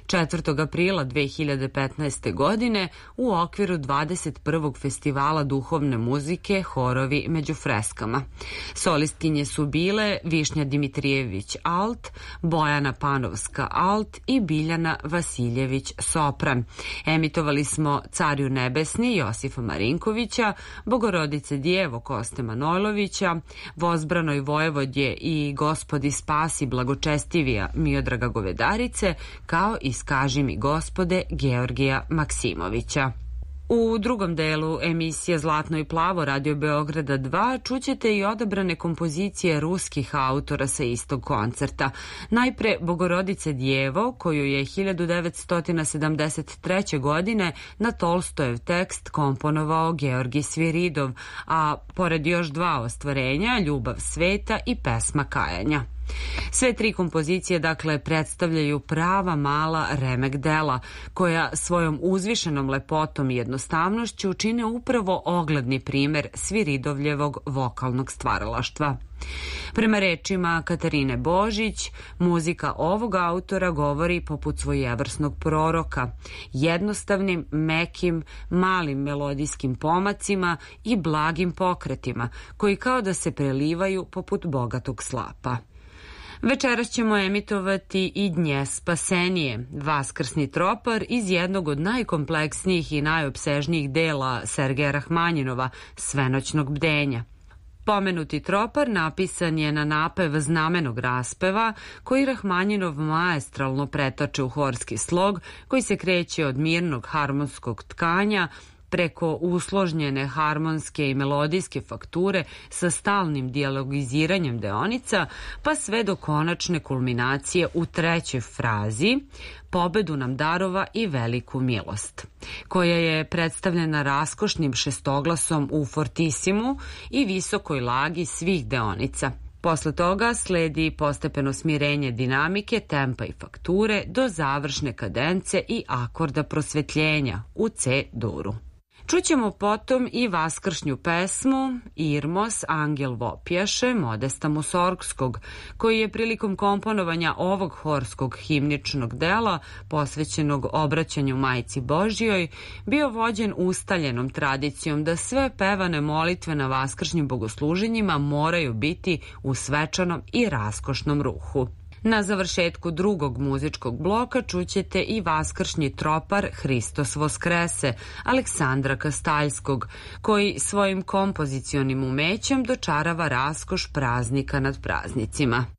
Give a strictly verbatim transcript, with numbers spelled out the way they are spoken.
četvrtog aprila dve hiljade petnaeste. godine u okviru dvadeset prvog festivala duhovne muzike Horovi među freskama. Solistkinje su bile Višnja Dimitrijević alt, Bojana Panovska alt i Biljana Vasiljević sopran. Emitovali smo Carju nebesni Josifa Marinkovića, Bogorodice djevo Koste Manojlovića, Vozbranoj Vojvodje i Gospodi spasi blagočestivija Miodraga Govedarice, kao i Skaži mi Gospode Georgija Maksimovića. U drugom delu emisije Zlatno i plavo Radio Beograda dva čućete i odabrane kompozicije ruskih autora sa istog koncerta. Najpre Bogorodice djevo, koju je hiljadu devetsto sedamdeset treće. godine na Tolstojev tekst komponovao Georgij Sviridov, a pored još dva ostvarenja, Ljubav sveta i Pesma kajanja. Sve tri kompozicije, dakle, predstavljaju prava mala remek dela, koja svojom uzvišenom lepotom i jednostavnošću čine upravo ogledni primer Sviridovljevog vokalnog stvaralaštva. Prema rečima Katarine Božić, muzika ovog autora govori poput svojevrsnog proroka, jednostavnim, mekim, malim melodijskim pomacima i blagim pokretima, koji kao da se prelivaju poput bogatog slapa. Večeras ćemo emitovati i Dnje spasenije, vaskrsni tropar iz jednog od najkompleksnijih i najopsežnijih dela Sergeja Rahmanjinova, Svenoćnog bdenja. Pomenuti tropar napisan je na napev znamenog raspeva, koji Rahmanjinov maestralno pretače u horski slog, koji se kreće od mirnog harmonskog tkanja preko usložnjene harmonske i melodijske fakture sa stalnim dijalogiziranjem deonica, pa sve do konačne kulminacije u trećoj frazi Pobedu nam darova i veliku milost, koja je predstavljena raskošnim šestoglasom u fortisimu i visokoj lagi svih deonica. Posle toga sledi postepeno smirenje dinamike, tempa i fakture do završne kadence i akorda prosvetljenja u C-duru. Čućemo potom i vaskršnju pesmu Irmos, Angel Vopjaše, Modesta Musorgskog, koji je prilikom komponovanja ovog horskog himničnog dela, posvećenog obraćanju Majci Božjoj, bio vođen ustaljenom tradicijom da sve pevane molitve na vaskršnjim bogosluženjima moraju biti u svečanom i raskošnom ruhu. Na završetku drugog muzičkog bloka čućete i vaskršnji tropar Hristos Voskrese Aleksandra Kastaljskog, koji svojim kompozicionim umećem dočarava raskoš praznika nad praznicima.